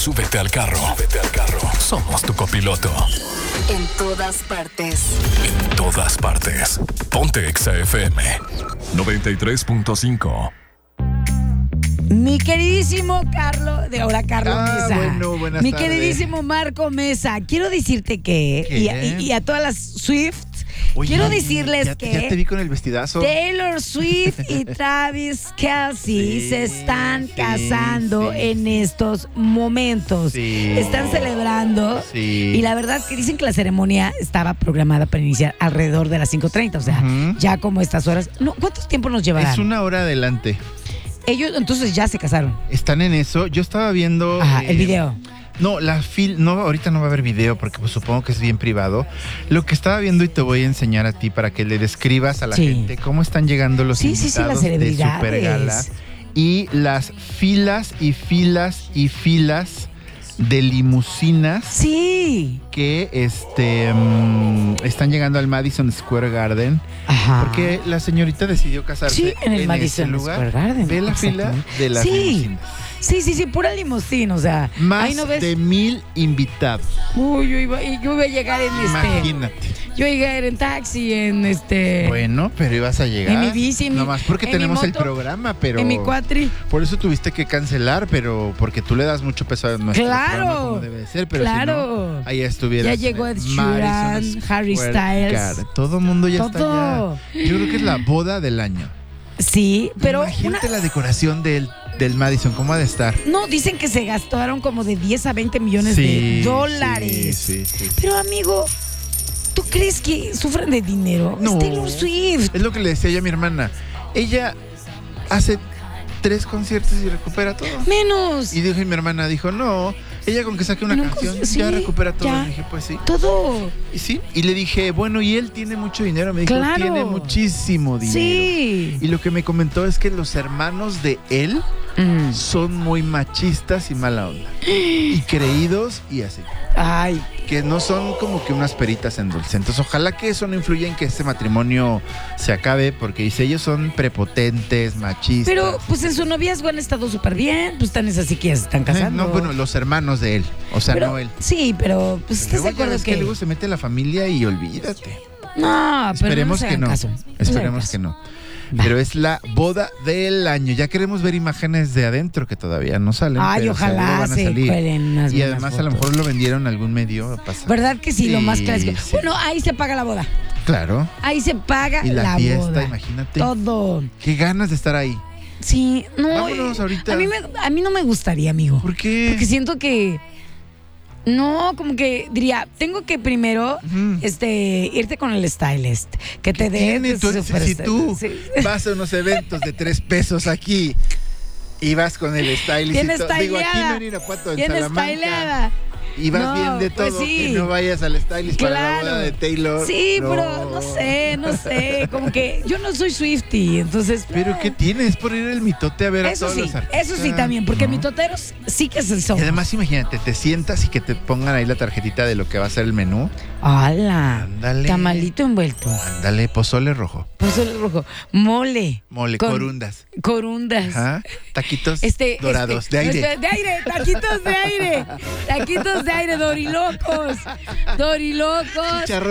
Súbete al carro. Somos tu copiloto. En todas partes. En todas partes. Ponte Exa FM 93.5. Mi queridísimo Carlos Mesa. Bueno, buenas Mi tardes. queridísimo Marco Mesa. Quiero decirte que, y a todas las Swift, Oye, quiero decirles ya que te vi con el vestidazo. Taylor Swift y Travis Kelce Sí, se están sí, casando sí. en estos momentos. Sí. Están celebrando. Sí. Y la verdad que dicen que la ceremonia estaba programada para iniciar alrededor de las 5:30. O sea, Ujú. ya como estas horas. No, ¿cuánto tiempo nos llevarán? Es una hora adelante. Ellos entonces ya se casaron. Están en eso. Yo estaba viendo... Ajá, el video. No, no, ahorita no va a haber video porque pues, supongo que es bien privado. Lo que estaba viendo y te voy a enseñar a ti para que le describas a la Sí. gente cómo están llegando los Sí, invitados las de celebridades. Super Gala y las filas y filas y filas de limusinas Sí. que están llegando al Madison Square Garden. Ajá. Porque la señorita decidió casarse Sí, en el ese Madison lugar. Square Garden. Ve la fila Exactamente. de las Sí. limusinas. Sí, pura limusina, o sea. Más ahí no ves. de 1,000 invitados. Uy, yo iba a llegar en Imagínate. Yo iba a llegar en taxi, Bueno, pero ibas a llegar. En mi bici, no más porque en mi tenemos el moto, programa, pero en mi cuatri. por eso tuviste que cancelar, pero porque tú le das mucho peso a nuestro Claro. programa como debe de ser, pero Claro. si no, ahí estuvieras. Ya llegó en Ed el Sheeran, Madison Harry Square Styles. Garden. Todo el mundo ya está Todo. allá. Yo creo que es la boda del año. Sí, pero Imagínate la decoración del Madison, ¿cómo ha de estar? no, dicen que se gastaron como de 10 a 20 millones de dólares. Sí. Pero amigo, ¿tú crees que sufren de dinero? No. Es Taylor Swift. Es lo que le decía yo a mi hermana. Ella hace 3 conciertos y recupera todo. Menos. Y mi hermana dijo, no, ella con que saque una No, canción sí, ya recupera todo. ya. Y dije, pues sí. Todo. Y sí. Y le dije, bueno, y él tiene mucho dinero. Me dijo, Claro. tiene muchísimo dinero. Sí. Y lo que me comentó es que los hermanos de él Mm. son muy machistas y mala onda. Y creídos y así. Ay, Que no son como que unas peritas en dulce. Entonces, ojalá que eso no influya en que este matrimonio se acabe, porque dice, ellos son prepotentes, machistas. pero pues en su noviazgo han estado súper bien, pues tan es así que ya se están casando. No, bueno, los hermanos de él, o sea, Pero- no él. Sí, pero pues estás de Luego ya acuerdo ves que que... luego se mete la familia y olvídate. No, pero Esperemos no que no. Esperemos que no. Va. Pero es la boda del año. Ya queremos ver imágenes de adentro que todavía no salen. Ay, pero seguro ojalá van a se salir. cuelen unas Y buenas además a lo fotos. mejor lo vendieron a algún medio. ¿Verdad que sí? Lo más clásico. Sí. Bueno, ahí se paga la boda. Claro. Ahí se paga Y la la fiesta, boda. imagínate. Todo. Qué ganas de estar ahí. Sí, no. Vámonos ahorita. A mí no me gustaría, amigo. ¿Por qué? Porque siento que... No, como que diría, tengo que primero Ujú. irte con el stylist. Que te dé... Tiene, tu super si tú stylist. Sí. vas a unos eventos de 3 pesos aquí y vas con el stylist Bien y todo. Digo, aquí styleada. no en Irapuato, en Bien Salamanca. styleada. Y vas No, bien de pues todo, sí. que no vayas al stylist para la Claro. boda de Taylor. Sí, pero no sé, como que yo no soy Swiftie, entonces... Pero ¿qué tienes por ir el mitote a ver a Eso todos sí, los artistas? eso sí también, porque ¿no? mitoteros sí que se son. Y además imagínate, te sientas y que te pongan ahí la tarjetita de lo que va a ser el menú. ¡Hala! Ándale. Tamalito envuelto. Ándale, pozole rojo, Pozole rojo. Mole. mole, Con- corundas. Corundas. Ajá, taquitos dorados, de aire. De aire, taquitos de aire. Taquitos de aire, dorilocos. Dorilocos. Chicharrón